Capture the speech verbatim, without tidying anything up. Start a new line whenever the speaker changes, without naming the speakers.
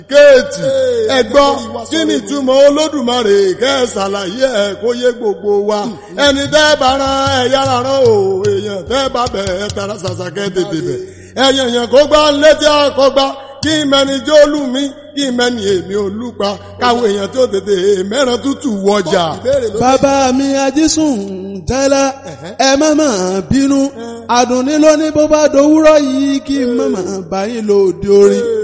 kéètì ẹ̀gbọ́n kí ni ìtumọ̀ Olódùmarè kẹ́ ẹ ṣàlàyé ẹ̀ kó yé gbogbo wa ẹni tẹ́ bá rán ẹ̀yà rán o èèyàn tẹ́ bá bẹ̀ ẹ̀ tara ṣàṣàkẹ́ tètè bẹ̀ ẹ̀yàn yẹn kó gbá létí àkọ́gbá kí mẹ́ni jó lù mí kí mẹ́ni èmi olúpa káwọn èèyàn tó tètè mẹ́ran tútù wọjà.
bàbá mi ajísùn tẹ́lẹ̀ ẹ má mà bínú àdùnní ló ní bó bá dòwúrọ̀ yìí kí má mà bá yín lòdì orin.